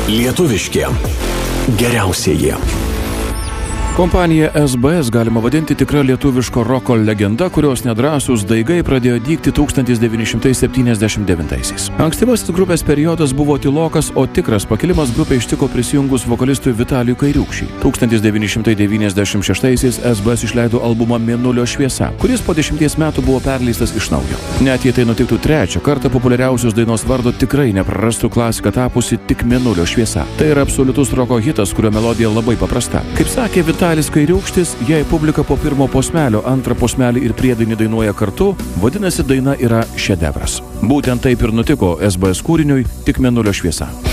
Lietuviški geriausieji. Kompanija SBS galima vadinti tikra lietuviško roko legenda, kurios nedrąsūs daigai pradėjo dygti 1979-aisiais. Ankstyvasis grupės periodas buvo tylokas, o tikras pakilimas grupė ištiko prisijungus vokalistui Vitalijui Kairiūkščiui. 1996-aisiais SBS išleido albumą Mėnulio šviesa, kuris po 10 metų buvo perleistas iš naujo. Net jei tai nutiktų trečią kartą, populiariausios dainos vardo tikrai neprarastų klasika tapusi tik Mėnulio šviesa. Tai yra absoliutus roko hitas, kurio melodija labai paprasta. Kaip sakė Vitalijus Kairiūkštis, jei publika po pirmo posmelio, antrą posmelį ir priedainį dainuoja kartu, vadinasi, daina yra šedevras. Būtent taip ir nutiko SBS kūriniui Tik Mėnulio šviesa.